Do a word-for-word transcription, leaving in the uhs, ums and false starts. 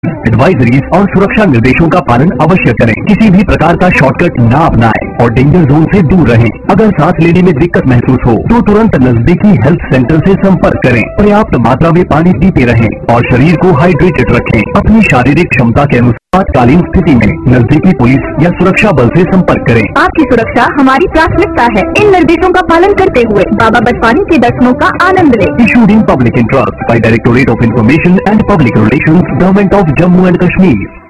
Advisories और सुरक्षा निर्देशों का पालन अवश्य करें। किसी भी प्रकार का शॉर्टकट ना अपनाएं और डेंजर जोन से दूर रहें। अगर सांस लेने में दिक्कत महसूस हो तो तुरंत नजदीकी हेल्थ सेंटर से संपर्क करें। पर्याप्त मात्रा में पानी पीते रहें और शरीर को हाइड्रेटेड रखें। अपनी शारीरिक क्षमता के अनुसार आपातकालीन स्थिति में नजदीकी पुलिस या सुरक्षा बल से संपर्क करें। आपकी सुरक्षा हमारी प्राथमिकता है। इन निर्देशों का पालन करते हुए बाबा बर्फानी के दर्शनों का आनंद लें। Issued in public interest by Directorate of Information and Public Relations, Government of Jammu and Kashmir.